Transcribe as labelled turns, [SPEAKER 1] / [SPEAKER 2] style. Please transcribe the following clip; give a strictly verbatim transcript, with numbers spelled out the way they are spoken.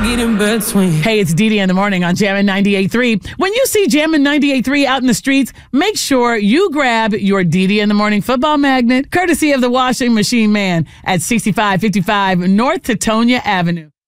[SPEAKER 1] read in between.
[SPEAKER 2] Hey, it's Dee Dee in the morning on Jammin' ninety-eight point three. When you see Jammin' ninety-eight point three out in the streets, make sure you grab your Dee Dee in the morning football magnet, courtesy of the washing machine man at sixty-five fifty-five North Tetonia Avenue.